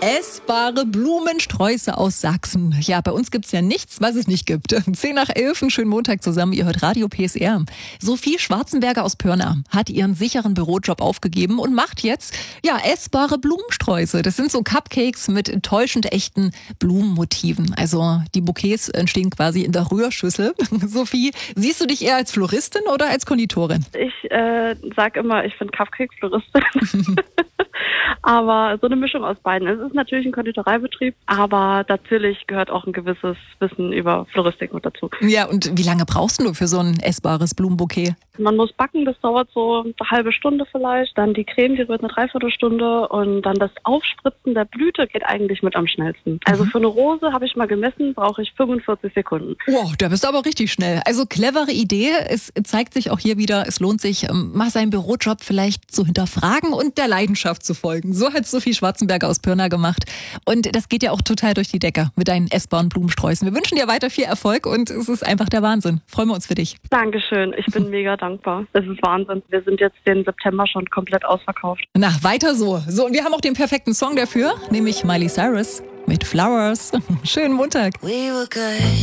Essbare Blumensträuße aus Sachsen. Ja, bei uns gibt's ja nichts, was es nicht gibt. 10 nach 11, einen schönen Montag zusammen. Ihr hört Radio PSR. Sophie Schwarzenberger aus Pirna hat ihren sicheren Bürojob aufgegeben und macht jetzt, essbare Blumensträuße. Das sind so Cupcakes mit enttäuschend echten Blumenmotiven. Also die Bouquets entstehen quasi in der Rührschüssel. Sophie, siehst du dich eher als Floristin oder als Konditorin? Ich sag immer, ich bin Cupcake-Floristin. Aber so eine Mischung aus beiden. Es ist natürlich ein Konditoreibetrieb, aber natürlich gehört auch ein gewisses Wissen über Floristik mit dazu. Ja, und wie lange brauchst du für so ein essbares Blumenbouquet? Man muss backen, das dauert so eine halbe Stunde vielleicht. Dann die Creme, die wird eine Dreiviertelstunde. Und dann das Aufspritzen der Blüte geht eigentlich mit am schnellsten. Also für eine Rose, habe ich mal gemessen, brauche ich 45 Sekunden. Wow, da bist du aber richtig schnell. Also clevere Idee. Es zeigt sich auch hier wieder, es lohnt sich, mal seinen Bürojob vielleicht zu hinterfragen und der Leidenschaft zu folgen. So hat Sophie Schwarzenberger aus Pirna gemacht. Und das geht ja auch total durch die Decke mit deinen essbaren Blumensträußen. Wir wünschen dir weiter viel Erfolg und es ist einfach der Wahnsinn. Freuen wir uns für dich. Dankeschön. Ich bin mega dankbar. Es ist Wahnsinn. Wir sind jetzt den September schon komplett ausverkauft. Na, weiter so. So, und wir haben auch den perfekten Song dafür, nämlich Miley Cyrus mit Flowers. Schönen Montag. We were good.